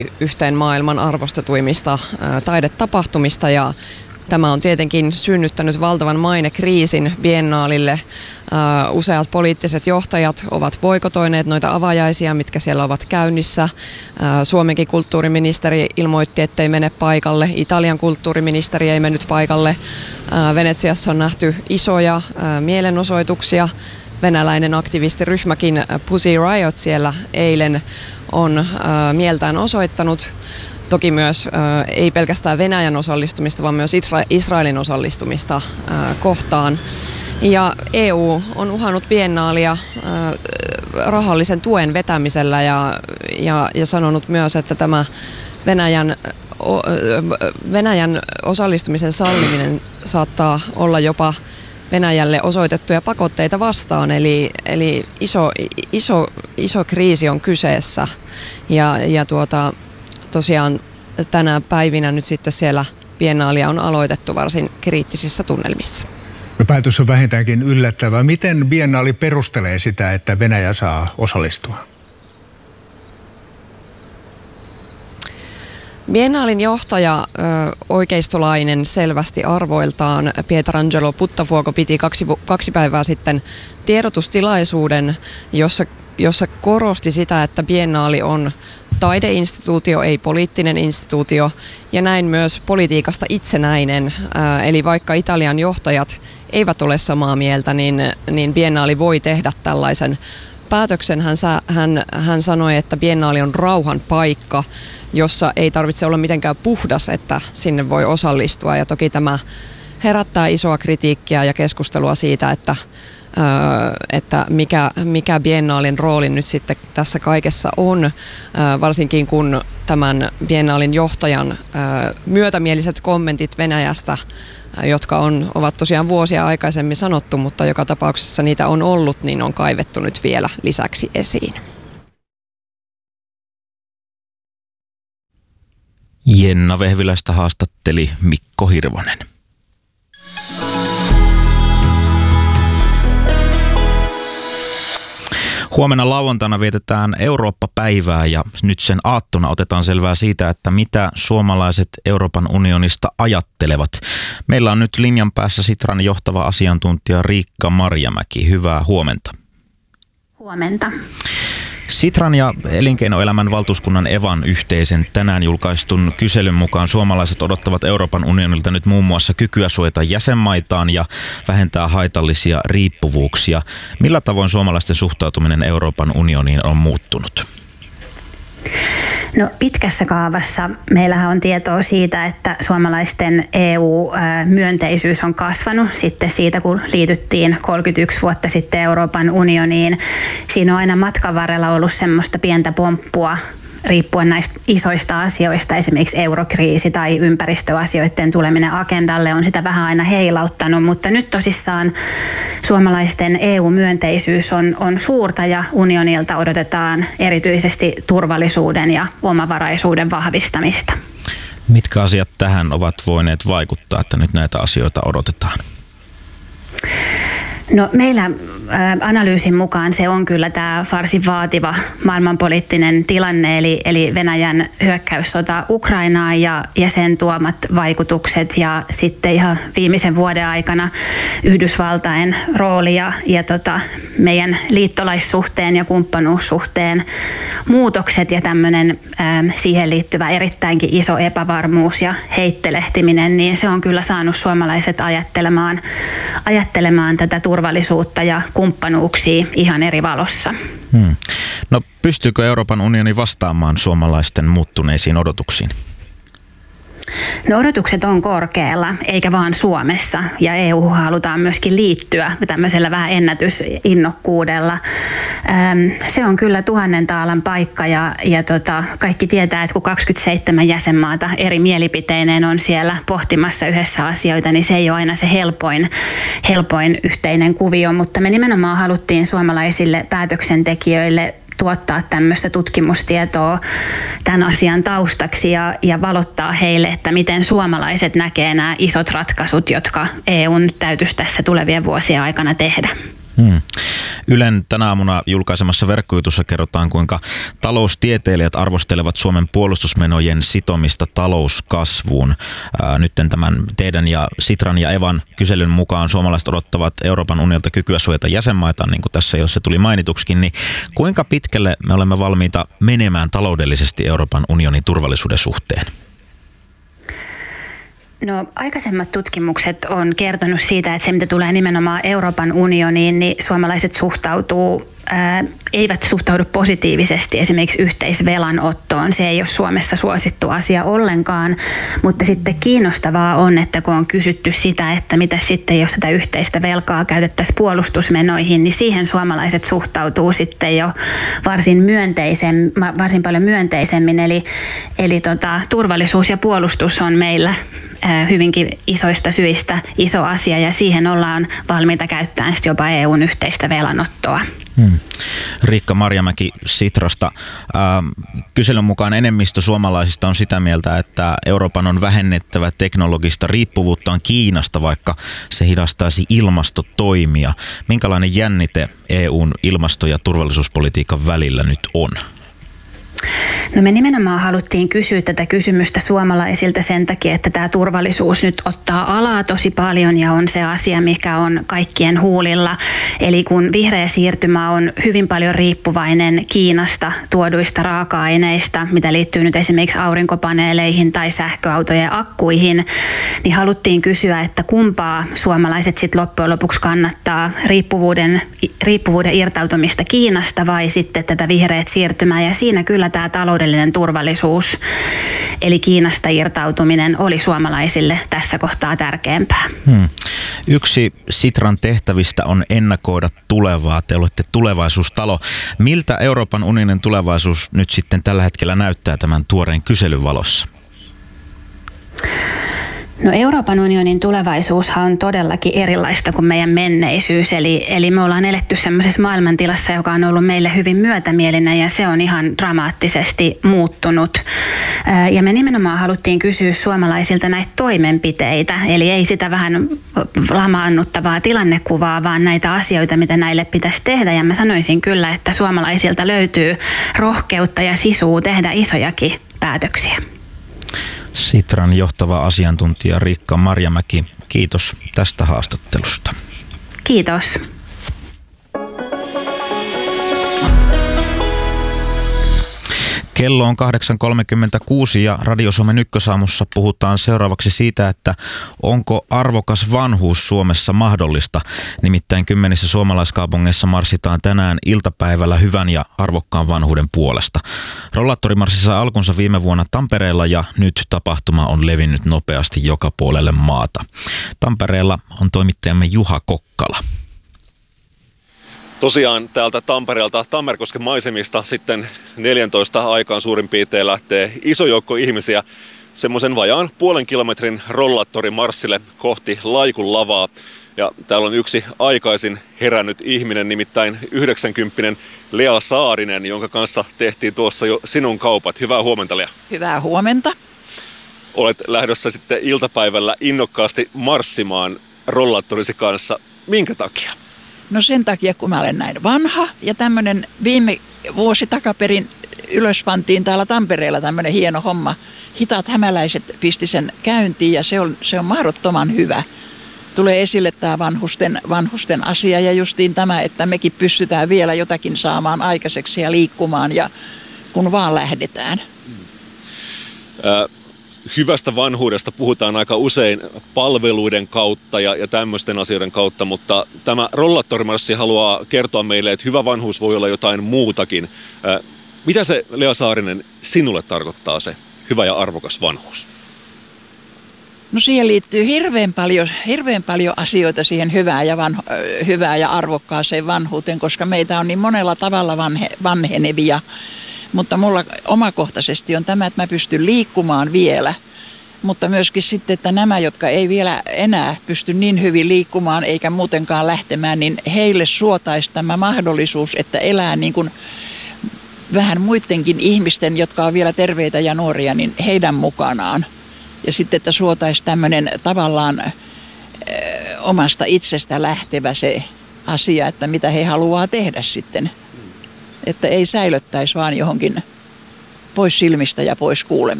yhteen maailman arvostetuimmista taidetapahtumista ja tämä on tietenkin synnyttänyt valtavan mainekriisin biennaalille. Useat poliittiset johtajat ovat boikotoineet noita avajaisia, mitkä siellä ovat käynnissä. Suomenkin kulttuuriministeri ilmoitti, ettei mene paikalle. Italian kulttuuriministeri ei mennyt paikalle. Venetsiassa on nähty isoja mielenosoituksia. Venäläinen aktivistiryhmäkin Pussy Riot siellä eilen on mieltään osoittanut. Toki myös ei pelkästään Venäjän osallistumista, vaan myös Israelin osallistumista kohtaan. Ja EU on uhannut biennaalia rahallisen tuen vetämisellä ja sanonut myös, että tämä Venäjän osallistumisen salliminen saattaa olla jopa Venäjälle osoitettuja pakotteita vastaan. Eli iso kriisi on kyseessä ja tosiaan tänä päivinä nyt sitten siellä biennaalia on aloitettu varsin kriittisissä tunnelmissa. Päätös on vähintäänkin yllättävä. Miten biennaali perustelee sitä, että Venäjä saa osallistua? Biennaalin johtaja, oikeistolainen selvästi arvoiltaan, Pietrangelo Buttafuoco piti kaksi päivää sitten tiedotustilaisuuden, jossa korosti sitä, että biennaali on taideinstituutio, ei poliittinen instituutio, ja näin myös politiikasta itsenäinen. Eli vaikka Italian johtajat eivät ole samaa mieltä, niin biennaali voi tehdä tällaisen päätöksen. Hän sanoi, että biennaali on rauhan paikka, jossa ei tarvitse olla mitenkään puhdas, että sinne voi osallistua. Ja toki tämä herättää isoa kritiikkiä ja keskustelua siitä, että mikä biennaalin rooli nyt sitten tässä kaikessa on, varsinkin kun tämän biennaalin johtajan myötämieliset kommentit Venäjästä, jotka ovat tosiaan vuosia aikaisemmin sanottu, mutta joka tapauksessa niitä on ollut, niin on kaivettu nyt vielä lisäksi esiin. Jenna Vehviläistä haastatteli Mikko Hirvonen. Huomenna lauantaina vietetään Eurooppa-päivää ja nyt sen aattona otetaan selvää siitä, että mitä suomalaiset Euroopan unionista ajattelevat. Meillä on nyt linjan päässä Sitran johtava asiantuntija Riikka Marjamäki. Hyvää huomenta. Huomenta. Sitran ja elinkeinoelämän valtuuskunnan Evan yhteisen tänään julkaistun kyselyn mukaan suomalaiset odottavat Euroopan unionilta nyt muun muassa kykyä suojata jäsenmaitaan ja vähentää haitallisia riippuvuuksia. Millä tavoin suomalaisten suhtautuminen Euroopan unioniin on muuttunut? No pitkässä kaavassa meillähän on tietoa siitä, että suomalaisten EU-myönteisyys on kasvanut sitten siitä, kun liityttiin 31 vuotta sitten Euroopan unioniin. Siinä on aina matkan varrella ollut semmoista pientä pomppua riippuen näistä isoista asioista, esimerkiksi eurokriisi tai ympäristöasioiden tuleminen agendalle on sitä vähän aina heilauttanut, mutta nyt tosissaan suomalaisten EU-myönteisyys on suurta ja unionilta odotetaan erityisesti turvallisuuden ja omavaraisuuden vahvistamista. Mitkä asiat tähän ovat voineet vaikuttaa, että nyt näitä asioita odotetaan? No meillä analyysin mukaan se on kyllä tämä varsin vaativa maailmanpoliittinen tilanne, eli Venäjän hyökkäyssota Ukrainaan ja sen tuomat vaikutukset ja sitten ihan viimeisen vuoden aikana Yhdysvaltain rooli ja meidän liittolaissuhteen ja kumppanuussuhteen muutokset ja tämmöinen siihen liittyvä erittäinkin iso epävarmuus ja heittelehtiminen, niin se on kyllä saanut suomalaiset ajattelemaan tätä turvallisuutta ja kumppanuuksia ihan eri valossa. No pystyykö Euroopan unioni vastaamaan suomalaisten muuttuneisiin odotuksiin? No odotukset on korkealla, eikä vaan Suomessa, ja EU halutaan myöskin liittyä tämmöisellä vähän ennätysinnokkuudella. Se on kyllä 1000 taalan paikka, ja kaikki tietää, että kun 27 jäsenmaata eri mielipiteineen on siellä pohtimassa yhdessä asioita, niin se ei ole aina se helpoin yhteinen kuvio, mutta me nimenomaan haluttiin suomalaisille päätöksentekijöille tuottaa tämmöistä tutkimustietoa tämän asian taustaksi ja valottaa heille, että miten suomalaiset näkee nämä isot ratkaisut, jotka EUn täytyisi tässä tulevien vuosien aikana tehdä. Ylen tänä aamuna julkaisemassa verkkojutussa kerrotaan, kuinka taloustieteilijät arvostelevat Suomen puolustusmenojen sitomista talouskasvuun. Nyt tämän teidän ja Sitran ja Evan kyselyn mukaan suomalaiset odottavat Euroopan unionilta kykyä suojata jäsenmaita, niin kuin tässä jo se tuli mainituksikin. Niin kuinka pitkälle me olemme valmiita menemään taloudellisesti Euroopan unionin turvallisuuden suhteen? No, aikaisemmat tutkimukset on kertonut siitä, että se mitä tulee nimenomaan Euroopan unioniin, niin suomalaiset eivät suhtaudu positiivisesti esimerkiksi yhteisvelanottoon. Se ei ole Suomessa suosittu asia ollenkaan, mutta sitten kiinnostavaa on, että kun on kysytty sitä, että mitä sitten jos tätä yhteistä velkaa käytettäisiin puolustusmenoihin, niin siihen suomalaiset suhtautuu sitten jo varsin paljon myönteisemmin. Eli turvallisuus ja puolustus on meillä hyvinkin isoista syistä iso asia ja siihen ollaan valmiita käyttämään jopa EUn yhteistä velanottoa. Riikka Marjamäki Sitrasta. Kyselyn mukaan enemmistö suomalaisista on sitä mieltä, että Euroopan on vähennettävä teknologista riippuvuuttaan Kiinasta, vaikka se hidastaisi ilmastotoimia. Minkälainen jännite EUn ilmasto- ja turvallisuuspolitiikan välillä nyt on? No me nimenomaan haluttiin kysyä tätä kysymystä suomalaisilta sen takia, että tämä turvallisuus nyt ottaa alaa tosi paljon ja on se asia, mikä on kaikkien huulilla. Eli kun vihreä siirtymä on hyvin paljon riippuvainen Kiinasta tuoduista raaka-aineista, mitä liittyy nyt esimerkiksi aurinkopaneeleihin tai sähköautojen akkuihin, niin haluttiin kysyä, että kumpaa suomalaiset sitten loppujen lopuksi kannattaa, riippuvuuden irtautumista Kiinasta vai sitten tätä vihreät siirtymää. Ja siinä kyllä tämä taloudellinen turvallisuus, eli Kiinasta irtautuminen, oli suomalaisille tässä kohtaa tärkeämpää. Yksi Sitran tehtävistä on ennakoida tulevaa. Te olette tulevaisuustalo. Miltä Euroopan unionin tulevaisuus nyt sitten tällä hetkellä näyttää tämän tuoreen kyselyn valossa? No Euroopan unionin tulevaisuushan on todellakin erilaista kuin meidän menneisyys, eli me ollaan eletty semmoisessa maailmantilassa, joka on ollut meille hyvin myötämielinen ja se on ihan dramaattisesti muuttunut. Ja me nimenomaan haluttiin kysyä suomalaisilta näitä toimenpiteitä, eli ei sitä vähän lamaannuttavaa tilannekuvaa, vaan näitä asioita, mitä näille pitäisi tehdä. Ja mä sanoisin kyllä, että suomalaisilta löytyy rohkeutta ja sisua tehdä isojakin päätöksiä. Sitran johtava asiantuntija Riikka Marjamäki, kiitos tästä haastattelusta. Kiitos. Kello on 8.36 ja Radio Suomen Ykkösaamussa puhutaan seuraavaksi siitä, että onko arvokas vanhuus Suomessa mahdollista. Nimittäin 10 suomalaiskaupungeissa marssitaan tänään iltapäivällä hyvän ja arvokkaan vanhuuden puolesta. Rollaattorimarssi sai alkunsa viime vuonna Tampereella ja nyt tapahtuma on levinnyt nopeasti joka puolelle maata. Tampereella on toimittajamme Juha Kokkala. Tosiaan täältä Tampereelta Tammerkosken maisemista sitten 14 aikaan suurin piirtein lähtee iso joukko ihmisiä semmoisen vajaan puolen kilometrin rollaattorimarssille kohti Laikun lavaa. Ja täällä on yksi aikaisin herännyt ihminen, nimittäin 90-vuotias Lea Saarinen, jonka kanssa tehtiin tuossa jo sinun kaupat. Hyvää huomenta, Lea. Hyvää huomenta. Olet lähdössä sitten iltapäivällä innokkaasti marssimaan rollaattorisi kanssa. Minkä takia? No sen takia, kun mä olen näin vanha ja tämmöinen viime vuosi takaperin ylös pantiin täällä Tampereella tämmöinen hieno homma. Hitaat hämäläiset pisti sen käyntiin ja se on mahdottoman hyvä. Tulee esille tämä vanhusten asia ja justiin tämä, että mekin pystytään vielä jotakin saamaan aikaiseksi ja liikkumaan ja kun vaan lähdetään. Hyvästä vanhuudesta puhutaan aika usein palveluiden kautta ja tämmöisten asioiden kautta, mutta tämä rollaattorimarssi haluaa kertoa meille, että hyvä vanhuus voi olla jotain muutakin. Mitä se, Lea Saarinen, sinulle tarkoittaa se hyvä ja arvokas vanhuus? No siihen liittyy hirveän paljon asioita siihen hyvää ja arvokkaaseen vanhuuteen, koska meitä on niin monella tavalla vanhenevia. Mutta mulla omakohtaisesti on tämä, että mä pystyn liikkumaan vielä, mutta myöskin sitten, että nämä, jotka ei vielä enää pysty niin hyvin liikkumaan eikä muutenkaan lähtemään, niin heille suotaisi tämä mahdollisuus, että elää niin kuin vähän muidenkin ihmisten, jotka on vielä terveitä ja nuoria, niin heidän mukanaan. Ja sitten, että suotaisi tämmöinen tavallaan omasta itsestä lähtevä se asia, että mitä he haluaa tehdä sitten. Että ei säilöttäisi vaan johonkin pois silmistä ja pois kuulemista.